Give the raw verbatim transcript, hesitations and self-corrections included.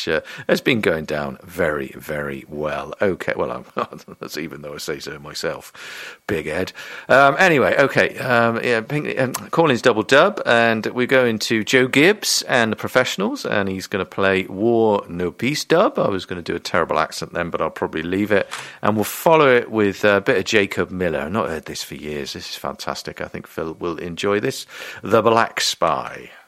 which uh, has been going down very, very well. Okay, well, I'm, that's even though I say so myself, Big Ed. Um, anyway, okay, um, yeah, Pink, um, Collins double dub, and we go into Joe Gibbs and the Professionals, and he's going to play War No Peace dub. I was going to do a terrible accent then, but I'll probably leave it. And we'll follow it with a bit of Jacob Miller. I've not heard this for years. This is fantastic. I think Phil will enjoy this. The Black Spy.